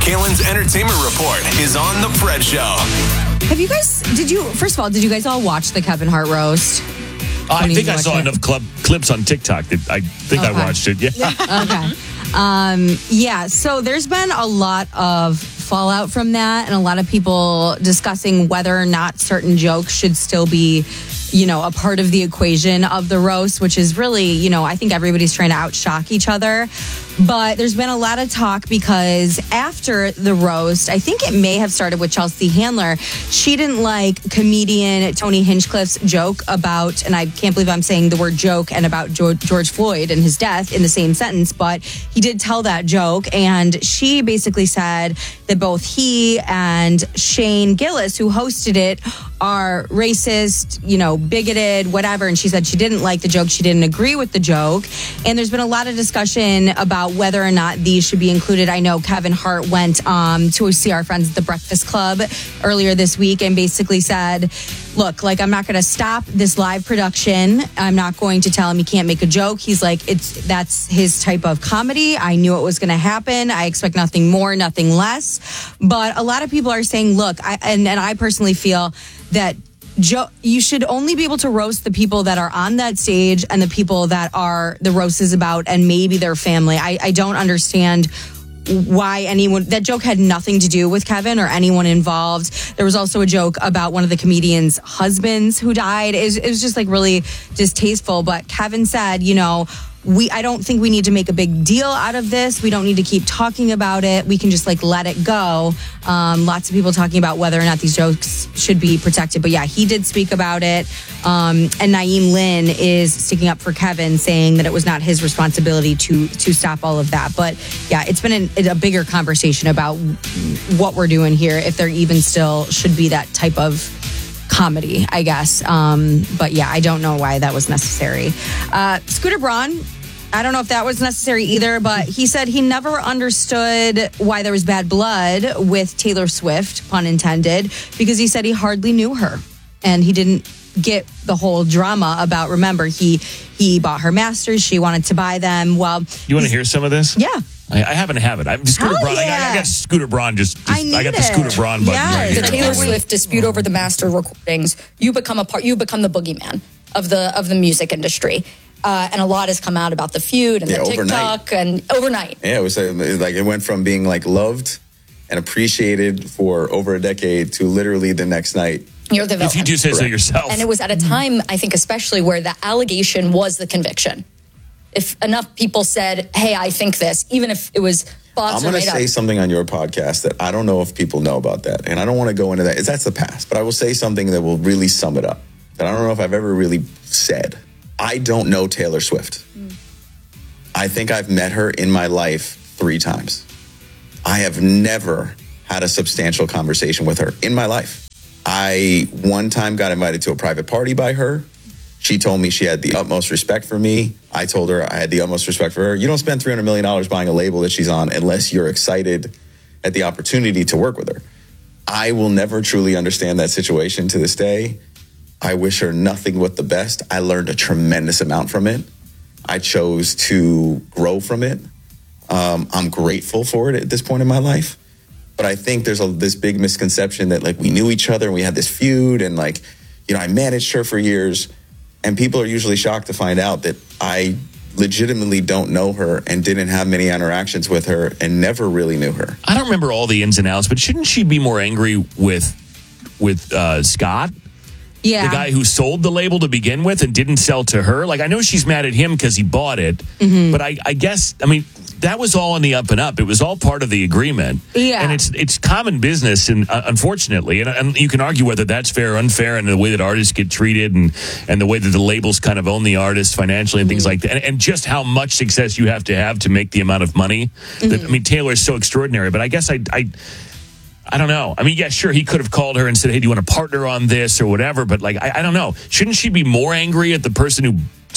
Kalen's Entertainment Report is on The Fred Show. First of all, did you guys all watch the Kevin Hart roast? I think I saw enough clips on TikTok that I think I watched it. Yeah. Okay. So there's been a lot of fallout from that, and a lot of people discussing whether or not certain jokes should still be, a part of the equation of the roast, which is really, I think everybody's trying to outshock each other. But there's been a lot of talk because after the roast, I think it may have started with Chelsea Handler. She didn't like comedian Tony Hinchcliffe's joke about, and I can't believe I'm saying the word joke and about George Floyd and his death in the same sentence, but he did tell that joke. And she basically said that both he and Shane Gillis, who hosted it, are racist, bigoted, whatever. And she said she didn't like the joke. She didn't agree with the joke. And there's been a lot of discussion about whether or not these should be included. I know Kevin Hart went to see our friends at the Breakfast Club earlier this week and basically said, look, I'm not going to stop this live production. I'm not going to tell him he can't make a joke. He's like, that's his type of comedy. I knew it was going to happen. I expect nothing more, nothing less. But a lot of people are saying, look, I personally feel that you should only be able to roast the people that are on that stage and the people that are the roast is about and maybe their family. I don't understand why that joke had nothing to do with Kevin or anyone involved. There was also a joke about one of the comedian's husbands who died. It was just really distasteful. But Kevin said, I don't think we need to make a big deal out of this. We don't need to keep talking about it. We can just let it go. Lots of people talking about whether or not these jokes should be protected. But yeah, he did speak about it. And Naeem Lynn is sticking up for Kevin, saying that it was not his responsibility to stop all of that. But yeah, it's been a bigger conversation about what we're doing here, if there even still should be that type of comedy, I guess. But yeah, I don't know why that was necessary. Scooter Braun, I don't know if that was necessary either, but he said he never understood why there was bad blood with Taylor Swift, pun intended, because he said he hardly knew her. And he didn't get the whole drama about, remember, he bought her masters. She wanted to buy them. Well, you want to hear some of this? Yeah. I happen to have it. I'm Scooter Braun. Yeah. I got Scooter Braun. I got the Scooter Braun button right here. The Taylor Swift dispute over the master recordings. You become the boogeyman of the music industry, and a lot has come out about the feud and the TikTok and overnight. Yeah, it was it went from being loved and appreciated for over a decade to literally the next night. You're the villain. If you do say so yourself. And it was at a time, I think, especially where the allegation was the conviction. If enough people said, hey, I think this, even if it was thoughts I'm going to say something on your podcast that I don't know if people know about that. And I don't want to go into that. That's the past. But I will say something that will really sum it up. That I don't know if I've ever really said. I don't know Taylor Swift. I think I've met her in my life 3 times. I have never had a substantial conversation with her in my life. I one time got invited to a private party by her. She told me she had the utmost respect for me. I told her I had the utmost respect for her. You don't spend $300 million buying a label that she's on unless you're excited at the opportunity to work with her. I will never truly understand that situation to this day. I wish her nothing but the best. I learned a tremendous amount from it. I chose to grow from it. I'm grateful for it at this point in my life. But I think there's this big misconception that we knew each other and we had this feud and I managed her for years. And people are usually shocked to find out that I legitimately don't know her and didn't have many interactions with her and never really knew her. I don't remember all the ins and outs, but shouldn't she be more angry with Scott? Yeah. The guy who sold the label to begin with and didn't sell to her? I know she's mad at him because he bought it, but I guess, that was all on the up and up. It was all part of the agreement. Yeah. And it's common business, and unfortunately, and you can argue whether that's fair or unfair, and the way that artists get treated, and the way that the labels kind of own the artists financially and things like that, and just how much success you have to make the amount of money. Taylor is so extraordinary, but I guess I don't know. Yeah, sure, he could have called her and said, hey, do you want to partner on this or whatever? But I don't know. Shouldn't she be more angry at the person who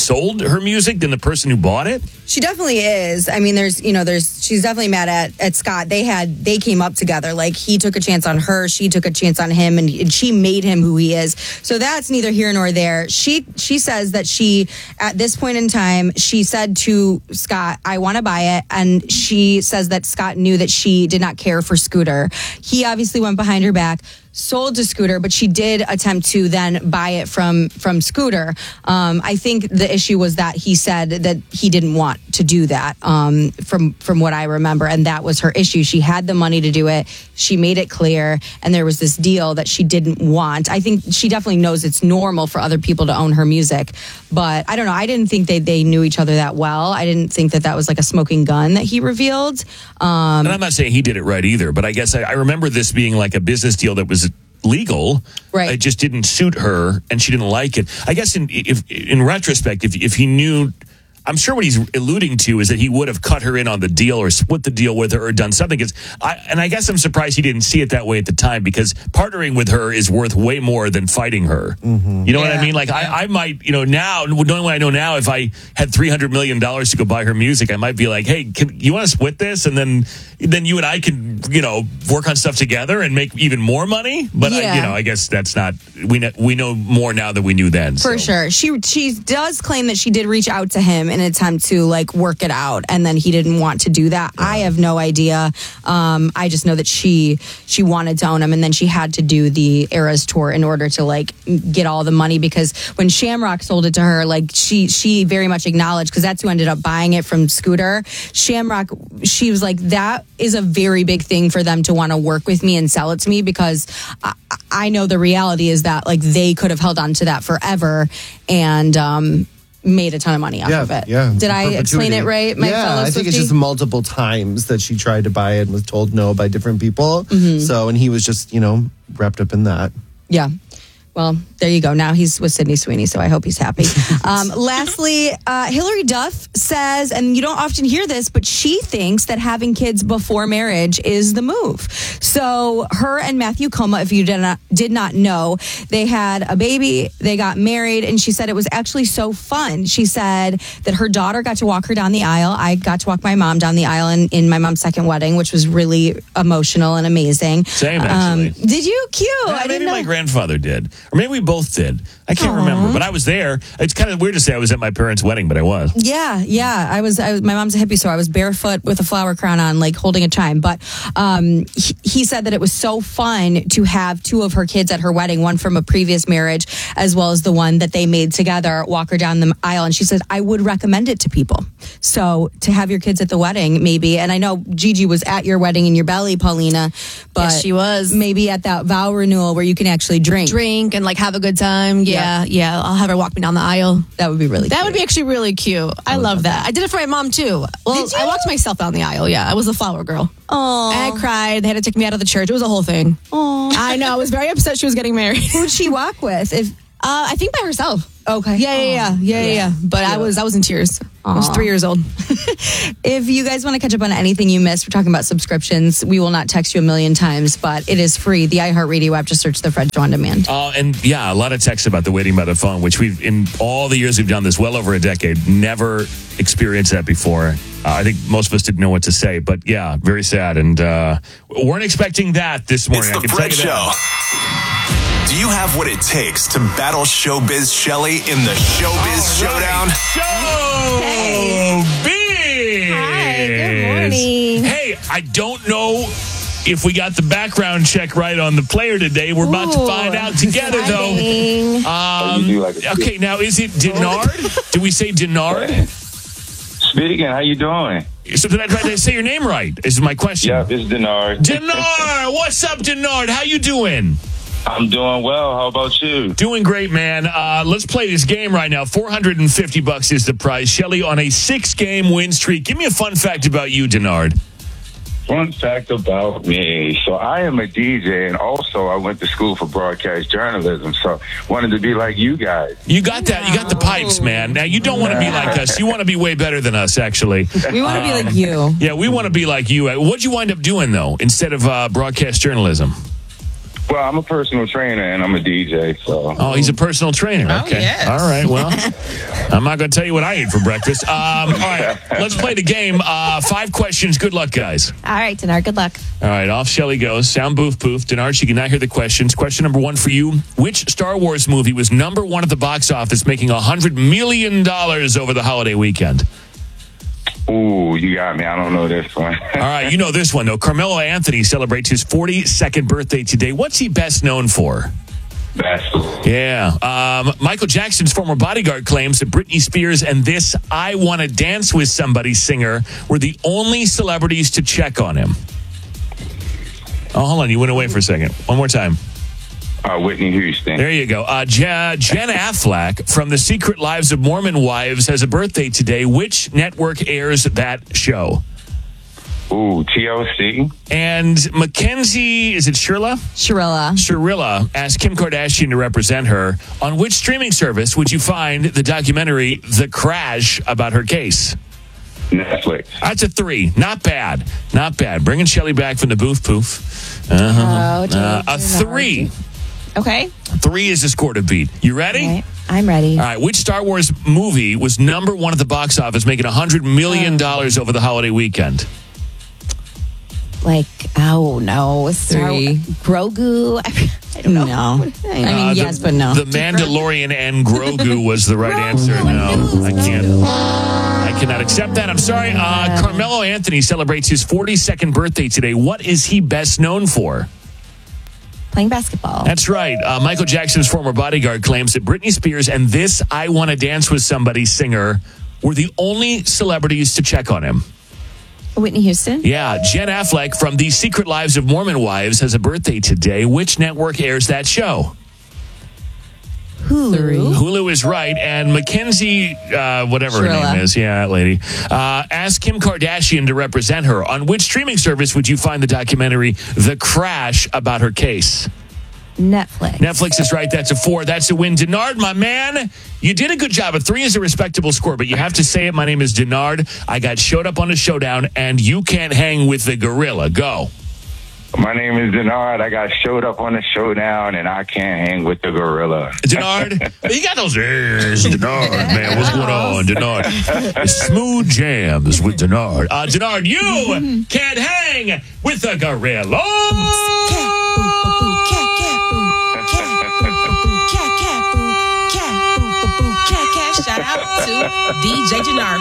sold her music than the person who bought it? She definitely is. I mean, she's definitely mad at Scott. They came up together. Like, he took a chance on her, she took a chance on him, and she made him who he is. So that's neither here nor there. She says that she, at this point in time, she said to Scott, I want to buy it. And she says that Scott knew that she did not care for Scooter. He obviously went behind her back, sold to Scooter, but she did attempt to then buy it from Scooter. I think the issue was that he said that he didn't want to do that, from what I remember, and that was her issue. She had the money to do it. She made it clear, and there was this deal that she didn't want. I think she definitely knows it's normal for other people to own her music, but I don't know. I didn't think they knew each other that well. I didn't think that was like a smoking gun that he revealed. And I'm not saying he did it right either, but I guess I remember this being like a business deal that was legal. Right. It just didn't suit her, and she didn't like it. I guess in retrospect, if he knew, I'm sure what he's alluding to is that he would have cut her in on the deal or split the deal with her or done something. I guess I'm surprised he didn't see it that way at the time, because partnering with her is worth way more than fighting her. Mm-hmm. You know what I mean? Like, I might, now, knowing what I know now, if I had $300 million to go buy her music, I might be like, hey, you want to split this? And then you and I can, work on stuff together and make even more money. But, I guess that's not, we know more now than we knew then. For sure. She does claim that she did reach out to him in an attempt to work it out, and then he didn't want to do that. I have no idea. I just know that she wanted to own him, and then she had to do the Eras tour in order to get all the money, because when Shamrock sold it to her, she very much acknowledged, because that's who ended up buying it from Scooter. Shamrock, she was like, that is a very big thing for them to want to work with me and sell it to me, because I know the reality is that they could have held on to that forever and made a ton of money off of it. Yeah. Did I explain it right, my fellow I think it's Swiftie? just multiple times that she tried to buy it and was told no by different people. Mm-hmm. So, and he was just, wrapped up in that. Yeah. Well, there you go. Now he's with Sydney Sweeney, so I hope he's happy. Lastly, Hillary Duff says, and you don't often hear this, but she thinks that having kids before marriage is the move. So her and Matthew Koma, if you did not know, they had a baby, they got married, and she said it was actually so fun. She said that her daughter got to walk her down the aisle. I got to walk my mom down the aisle in my mom's second wedding, which was really emotional and amazing. Same, actually. Did you? Cute. Yeah, maybe my grandfather did. Or maybe we both did. I can't remember, but I was there. It's kind of weird to say I was at my parents' wedding, but I was. Yeah. I was. My mom's a hippie, so I was barefoot with a flower crown on, holding a chime. But he said that it was so fun to have two of her kids at her wedding, one from a previous marriage, as well as the one that they made together, walk her down the aisle. And she said, I would recommend it to people. So to have your kids at the wedding, maybe. And I know Gigi was at your wedding in your belly, Paulina. But yes, she was. Maybe at that vow renewal where you can actually drink and have a good time. Yeah. I'll have her walk me down the aisle. That would be really That cute. would be actually really cute. I love that. I did it for my mom too. Well, I walked myself down the aisle. Yeah, I was a flower girl. Oh, I cried. They had to take me out of the church. It was a whole thing. Oh, I know. I was very upset she was getting married. Who'd she walk with? I think by herself. Okay. Yeah. But I was in tears. I was 3 years old. If you guys want to catch up on anything you missed, we're talking about subscriptions. We will not text you a million times, but it is free. The iHeartRadio app, just search The Fred Show on Demand. A lot of texts about the waiting by the phone, which in all the years we've done this, well over a decade, never experienced that before. I think most of us didn't know what to say, but yeah, very sad. And weren't expecting that this morning. It's the Fred Show. Do you have what it takes to battle Showbiz Shelley in the Showbiz Showdown? Showbiz! Hi, good morning. Hey, I don't know if we got the background check right on the player today. We're about to find out together, though. Okay, now is it Denard? Do we say Denard? Speaking, how you doing? So did I say your name right? Is my question. Yeah, this is Denard. Denard! What's up, Denard? How you doing? I'm doing well. How about you? Doing great, man. Let's play this game right now. $450 is the prize. Shelley on a 6-game win streak. Give me a fun fact about you, Denard. Fun fact about me. So I am a DJ, and also I went to school for broadcast journalism, so wanted to be like you guys. You got that. You got the pipes, man. Now, you don't want to be like us. You want to be way better than us, actually. We want to be like you. Yeah, we want to be like you. What'd you wind up doing, though, instead of broadcast journalism? Well, I'm a personal trainer and I'm a DJ. So. Oh, he's a personal trainer. Okay. yes. All right. Well, I'm not going to tell you what I ate for breakfast. All right. Let's play the game. 5 questions. Good luck, guys. All right, Denard, good luck. All right. Off Shelly goes. Sound boof poof. Denard, she cannot hear the questions. Question number 1 for you. Which Star Wars movie was number 1 at the box office, making $100 million over the holiday weekend? Ooh, you got me. I don't know this one. All right, you know this one, though. Carmelo Anthony celebrates his 42nd birthday today. What's he best known for? Best. Yeah. Michael Jackson's former bodyguard claims that Britney Spears and this I Wanna Dance With Somebody singer were the only celebrities to check on him. Oh, hold on. You went away for a second. One more time. Whitney Houston. There you go. Jen Affleck from The Secret Lives of Mormon Wives has a birthday today. Which network airs that show? Ooh, TLC. And Mackenzie, is it Shirla? Shirilla asked Kim Kardashian to represent her. On which streaming service would you find the documentary The Crash about her case? Netflix. That's a 3. Not bad. Not bad. Bringing Shelly back from the boof poof. A 3. Okay. 3 is the score to beat. You ready? Right. I'm ready. All right. Which Star Wars movie was number 1 at the box office, making $100 million over the holiday weekend? Like, oh no, 3. Grogu. I don't know. No. I mean, yes, but no. The Mandalorian and Grogu was the right answer. No, I can't. I cannot accept that. I'm sorry. Carmelo Anthony celebrates his 42nd birthday today. What is he best known for? Playing basketball. That's right. Michael Jackson's former bodyguard claims that Britney Spears and this I Wanna Dance With Somebody singer were the only celebrities to check on him. Whitney Houston? Yeah. Jen Affleck from The Secret Lives of Mormon Wives has a birthday today. Which network airs that show? Hulu. Hulu is right. And Mackenzie, whatever her name is, yeah, that lady, asked Kim Kardashian to represent her. On which streaming service would you find the documentary The Crash about her case? Netflix. Netflix is right. That's a 4. That's a win. Denard, my man, you did a good job. A 3 is a respectable score, but you have to say it. My name is Denard. I got showed up on a showdown, and you can't hang with the gorilla. Go. My name is Denard. I got showed up on the showdown, and I can't hang with the gorilla. Denard, you got those ears. Denard, man, what's going on, Denard? Smooth jams with Denard. Denard, you can't hang with the gorilla. Shout out to DJ Denard.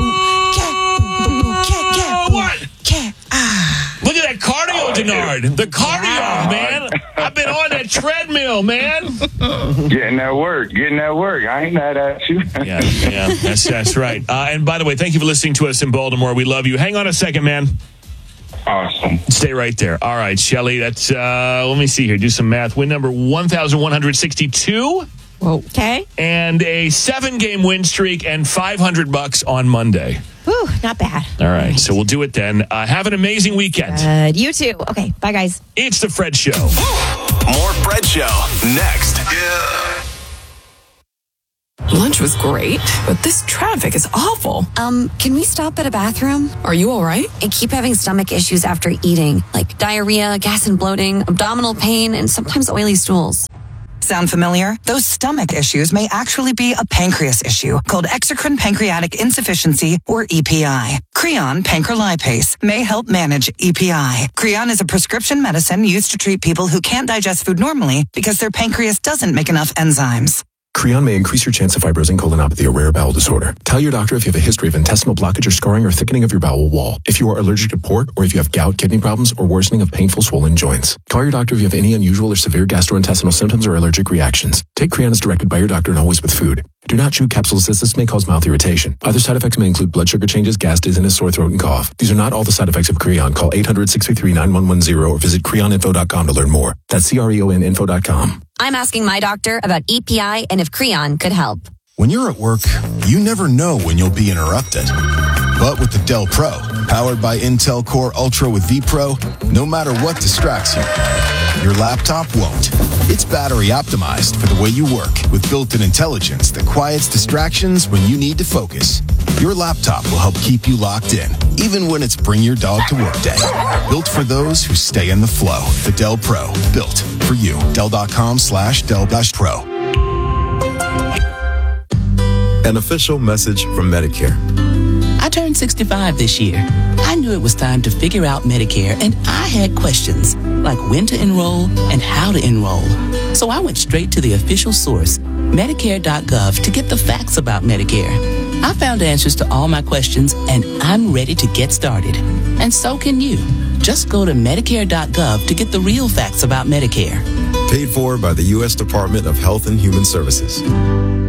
What? Look at that cardio, Denard. The cardio, man. I've been on that treadmill, man. Getting that work. I ain't mad at you. Yeah, that's right. And by the way, thank you for listening to us in Baltimore. We love you. Hang on a second, man. Awesome. Stay right there. All right, Shelly, that's, let me see here. Do some math. Win number 1,162. Whoa. Okay. And a 7-game win streak and $500 on Monday. Whew, not bad. All right, so we'll do it then. Have an amazing weekend. You too. Okay, bye, guys. It's The Fred Show. More Fred Show next. Lunch was great, but this traffic is awful. Can we stop at a bathroom? Are you all right? I keep having stomach issues after eating, like diarrhea, gas and bloating, abdominal pain, and sometimes oily stools. Sound familiar? Those stomach issues may actually be a pancreas issue called exocrine pancreatic insufficiency, or EPI. Creon pancrelipase may help manage EPI. Creon is a prescription medicine used to treat people who can't digest food normally because their pancreas doesn't make enough enzymes. Creon may increase your chance of fibrosing colonopathy, a rare bowel disorder. Tell your doctor if you have a history of intestinal blockage or scarring or thickening of your bowel wall, if you are allergic to pork, or if you have gout, kidney problems, or worsening of painful swollen joints. Call your doctor if you have any unusual or severe gastrointestinal symptoms or allergic reactions. Take Creon as directed by your doctor and always with food. Do not chew capsules as this may cause mouth irritation. Other side effects may include blood sugar changes, gas, dizziness, sore throat, and cough. These are not all the side effects of Creon. Call 800-633-9110 or visit creoninfo.com to learn more. That's CREONinfo.com. I'm asking my doctor about EPI and if Creon could help. When you're at work, you never know when you'll be interrupted. But with the Dell Pro, powered by Intel Core Ultra with vPro, no matter what distracts you, your laptop won't. It's battery optimized for the way you work with built-in intelligence that quiets distractions when you need to focus. Your laptop will help keep you locked in, even when it's bring your dog to work day. Built for those who stay in the flow. The Dell Pro, built for you. Dell.com/Dell-Pro. An official message from Medicare. I turned 65 this year. I knew it was time to figure out Medicare, and I had questions like when to enroll and how to enroll. So I went straight to the official source, Medicare.gov, to get the facts about Medicare. I found answers to all my questions, and I'm ready to get started. And so can you. Just go to Medicare.gov to get the real facts about Medicare. Paid for by the U.S. Department of Health and Human Services.